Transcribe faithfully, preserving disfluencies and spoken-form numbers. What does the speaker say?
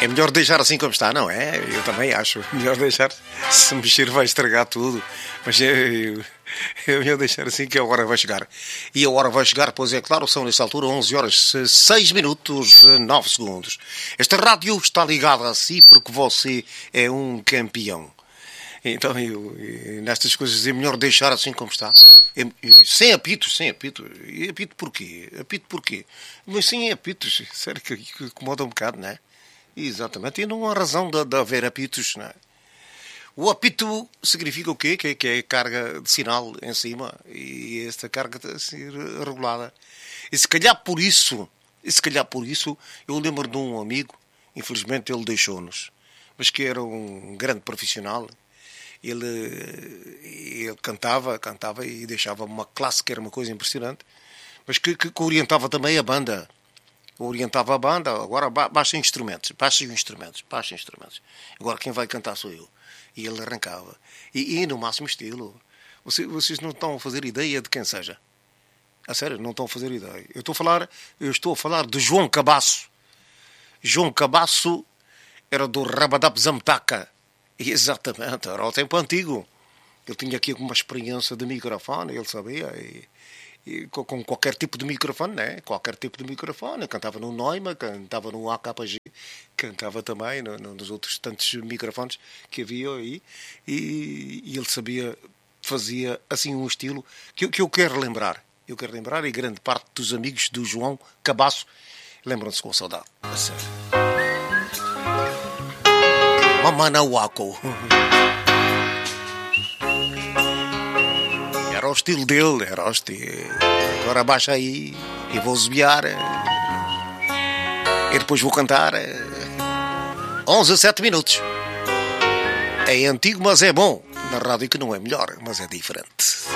É melhor deixar assim como está, não é? Eu também acho. É melhor deixar. Se mexer vai estragar tudo. Mas é, é melhor deixar assim que a hora vai chegar. E a hora vai chegar, pois é claro, são nessa altura onze horas, seis minutos, nove segundos. Esta rádio está ligada a si porque você é um campeão. Então, eu, nestas coisas é melhor deixar assim como está. É, sem apitos, sem apitos. E apito porquê? Apito porquê? Mas sem apitos. Sério que incomoda um bocado, não é? Exatamente. E não há razão de, de haver apitos, não é? O apito significa o quê? Que, que é carga de sinal em cima. E esta carga está a ser regulada. E se calhar por isso, e se calhar por isso, eu lembro de um amigo, infelizmente ele deixou-nos, mas que era um grande profissional. Ele, ele cantava, cantava e deixava uma classe que era uma coisa impressionante, mas que, que, que orientava também a banda. Orientava a banda, agora baixa instrumentos, baixa instrumentos, baixa instrumentos. Agora quem vai cantar sou eu. E ele arrancava. E, e no máximo estilo. Vocês, vocês não estão a fazer ideia de quem seja. A sério, não estão a fazer ideia. Eu estou a falar, eu estou a falar de João Cabasso. João Cabasso era do Rabadap Zamtaca. Exatamente, era o tempo antigo. Ele tinha aqui uma experiência de microfone, ele sabia, e, e com, com qualquer tipo de microfone, né? Qualquer tipo de microfone. Cantava no Neumann, cantava no A K G, cantava também no, no, nos outros tantos microfones que havia aí, e, e ele sabia, fazia assim um estilo que, que eu quero lembrar. Eu quero lembrar, e grande parte dos amigos do João Cabasso lembram-se com saudade. A sério. Mamanauaco. Era o estilo dele, era o estilo. Agora baixa aí e vou zubiar. E depois vou cantar. onze a sete minutos. É antigo, mas é bom. Na rádio que não é melhor, mas é diferente.